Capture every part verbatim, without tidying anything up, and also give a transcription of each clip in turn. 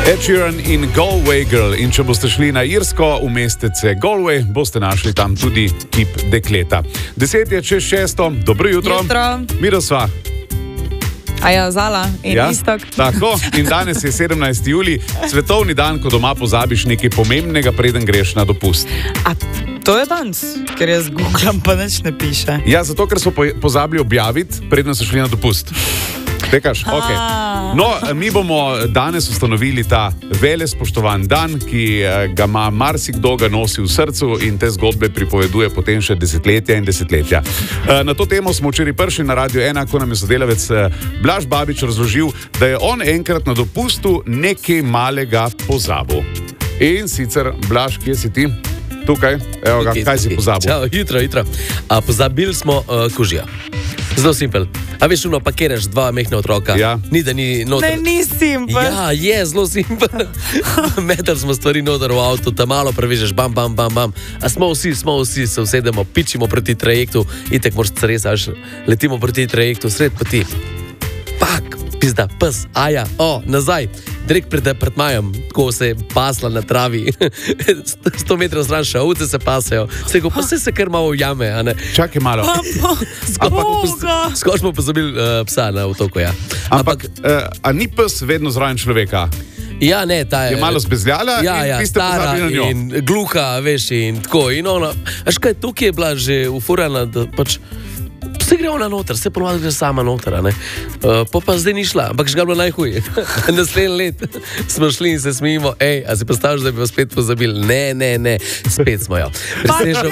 Ed Sheeran in Galway Girl. In če boste šli na Irsko v mestece Galway, boste našli tam tudi kip dekleta. Deset je čez šesto, dobro jutro. Jutro. Miroslav. Aja, Zala in Ja, Istok. tako, in danes je sedemnajsti julij, svetovni dan, ko doma pozabiš nekaj pomembnega, preden greš na dopust. A to je danes, ker jaz googlam, pa nič ne piše. Ja, zato, ker so po- pozabili objaviti, preden so šli na dopust. Tekaš? Ok. No, mi bomo danes ustanovili ta velespoštovan dan, ki eh, ga ima marsikdo, ga nosi v srcu in te zgodbe pripoveduje potem še desetletja in desetletja. Eh, Na to temo smo včeraj prišli na Radio ena, ko nam je sodelavec eh, Blaž Babič razložil, da je on enkrat na dopustu nekaj malega pozabil. In sicer, Blaž, kje si ti? Tukaj, evo ga, kaj si pozabil? Čau, hitro, hitro. A, pozabili smo uh, kužija. Zelo simpel. A veš, uno, pakiraš dva mehna otroka. Ja. Ni da ni noter. Ne, nisem. Ja, je zelo simpel. Meter smo stvari noter v avtu, tam malo prevežeš, bam, bam, bam, bam. A smo vsi, smo vsi, se usedemo, pičimo proti trajektu, itek moraš se res, až letimo proti trajektu, sred poti. Pak, pizda, pes, aja, o, nazaj. Direkt pred, pred majem, ko se je pasla na travi, sto metrov stran še ovce se pasajo, se ko pa se se kar malo ujame, a ne. Čakaj malo. Boga. Skoro smo pozabili uh, psa na otoku, ja. Ampak, eh, a ni pes vedno zraven človeka? Ja, ne, ta je... Je malo zbezljala ja, in ja, vi ste stara pozabili na njo. in gluha, veš, in tako. In ona, až kaj, tukaj je bila že ufurana, da pač vse gre ona noter, vse ponovadi gre sama noter, a ne. Uh, pa pa zdaj ni šla, ampak že ga bilo najhuje. Naslednji let smo šli in se smijimo, ej, a si predstavljaš, da bi vas spet pozabili? Ne, ne, ne, spet smo jo. Presežem.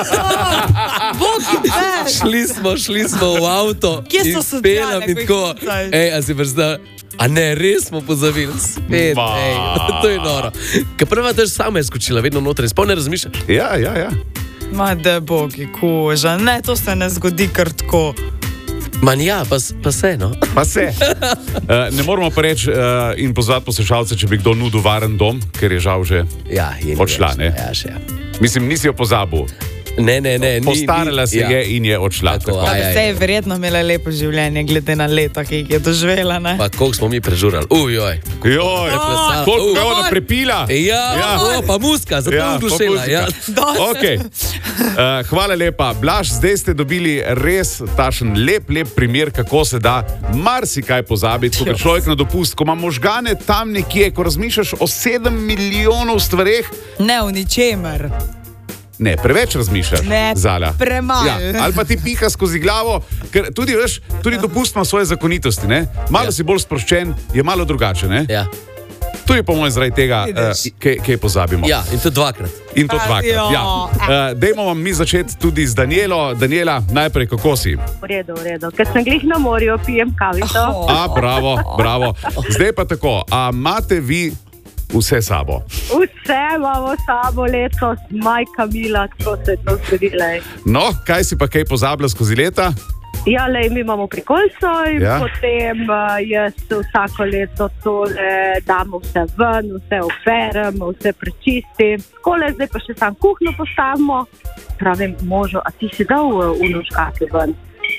Šli smo, šli smo v avto. Kje so in sociale, pelem in ko jih tako, pucaš? ej, a si predstavljaš? A ne, res smo pozabili, spet, Ma. ej, to je noro. Ker prva tež sama je skočila, vedno noter, sploh ne razmišljaš. Ja, ja, ja. Ma da bogi, koža. Ne, to se ne zgodi kar tako. Man ja, pa, s- pa se, no. Pa se. Uh, ne moramo pa reči uh, in pozvati poslušalce, če bi kdo nudil varen dom, ker je žal že. Ja, je ni Odšla, več. ne? Ja, še ja. Mislim, nisi jo pozabil. Ne, ne, ne. ni- Postarala ni- se ja. je in je odšla. Tako, Tako. a- Ja, Aj, aj, vse je aj. verjetno imela lepo življenje, glede na leta, ki jih je doživela, ne? Pa koliko smo mi prežurali. Ujoj. Joj, plesala. koliko je Uh. ona prepila. Ja, Ja. o, pa muska, zato Ja, je pa uglušila. muzika. Ja. Okay. Uh, hvala lepa. Blaž, zdaj ste dobili res tašen lep, lep primer, kako se da marsikaj pozabiti, ko gre človek na dopust, ko ima možgane tam nekje, ko razmišljaš o sedem milijonov stvareh. Ne, v ničemer. Ne, preveč razmišljaš, Ne, Zala. premalo. Ja, ali pa ti pika skozi glavo, ker tudi, veš, tudi dopust ima svoje zakonitosti. Ne? Malo Ja. si bolj sproščen, je malo drugače. Ne? Ja. To je po mojem zaradi tega, uh, Vidiš. kaj pozabimo. ja, in to dvakrat. In to Pa, dvakrat. jo. Ja. Uh, dajmo vam mi začeti tudi z Danielo. Daniela, najprej kako si? V redu, v redu. Ker sem glih na morju, pijem kavico. A, bravo, bravo. Zdaj pa tako, a imate vi vse sabo? Vse imamo sabo letos, majka mila, kako se je to zgodilo. No, kaj si pa kaj pozabila skozi leta? Ja, le mi imamo prikolco in Ja. ja. potem uh, jaz vsako leto tole damo vse ven, vse operemo, vse prečistim. Skole, zdaj pa še sam kuhno postavimo. Pravim možu, a ti si dal uh, uno škatlo ven?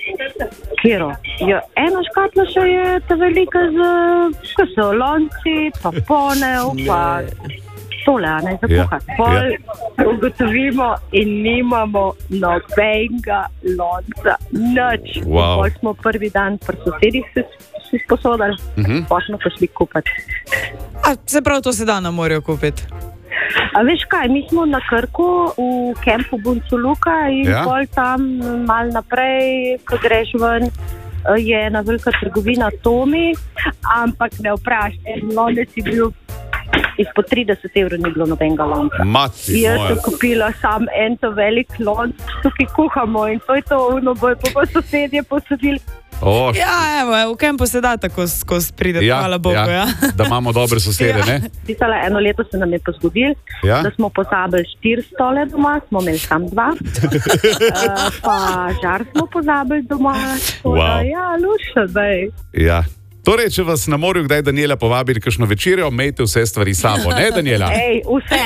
Kjero? Ja, ena škatla še je ta velika z, ko so lonci, pa ponev, pa tole, a ne, za Ja, kuhati. Pol ugotovimo in nimamo nobenega lonca, nič. Wow. Pol smo prvi dan pri sosedih se si sposodili, uh Mhm. -huh. pa smo pa šli kupiti. A se prav to se da na morju kupiti? A veš kaj, mi smo na Krku v kempu Bunculuka in Ja. ja. pol tam mal naprej, ko greš ven, je ena velika trgovina Tomi, ampak ne vprašaj, en lonec je bil izpod trideset evrov, ni bilo nobenega lonca. Mati Jaz moja. sem kupila sam en to velik lonc, tukaj kuhamo in to je to, ono bojo pa pa sosedje posodili. O, Ja, evo, v kempu se da tako skozi prideti, ja, hvala Bogu, ja. Da imamo dobre sosede, Ja. ne? Pisala, eno leto se nam je pa zgodilo, Ja. da smo pozabili štiri stole doma, smo imeli samo dva. uh, pa žar smo pozabili doma. Tako da, Wow. Ja, luša, zdaj. Ja. Torej, če vas na morju kdaj Daniela povabi na kakšno večerjo, imejte vse stvari s sabo, ne Daniela? Ej, vse.